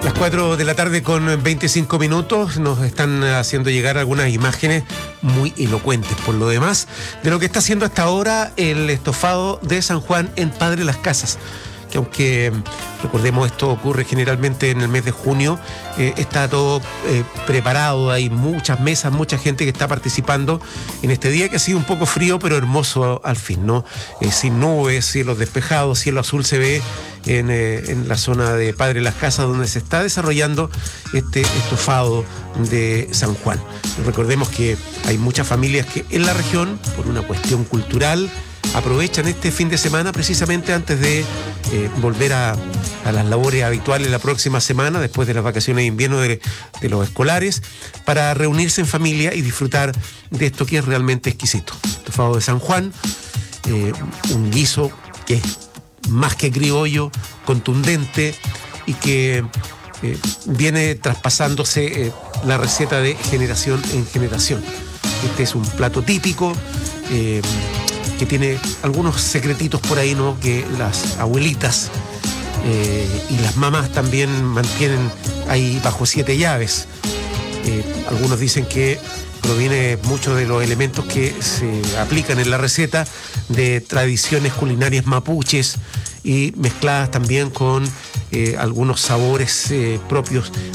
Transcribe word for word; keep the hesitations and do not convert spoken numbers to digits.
Las cuatro de la tarde con veinticinco minutos nos están haciendo llegar algunas imágenes muy elocuentes, por lo demás, de lo que está haciendo hasta ahora el estofado de San Juan en Padre Las Casas. Que aunque recordemos esto ocurre generalmente en el mes de junio, eh, está todo eh, preparado, hay muchas mesas, mucha gente que está participando en este día que ha sido un poco frío pero hermoso al fin, ¿no? Eh, sin nubes, cielos despejados, cielo azul se ve en, eh, en la zona de Padre Las Casas donde se está desarrollando este estofado de San Juan. Recordemos que hay muchas familias que en la región, por una cuestión cultural, aprovechan este fin de semana precisamente antes de eh, volver a, a las labores habituales la próxima semana, después de las vacaciones de invierno de, de los escolares, para reunirse en familia y disfrutar de esto que es realmente exquisito. Estofado de San Juan, eh, un guiso que es más que criollo, contundente y que eh, viene traspasándose eh, la receta de generación en generación. Este es un plato típico, eh, que tiene algunos secretitos por ahí, ¿no? Que las abuelitas eh, y las mamás también mantienen ahí bajo siete llaves. Eh, algunos dicen que proviene mucho de los elementos que se aplican en la receta de tradiciones culinarias mapuches y mezcladas también con eh, algunos sabores eh, propios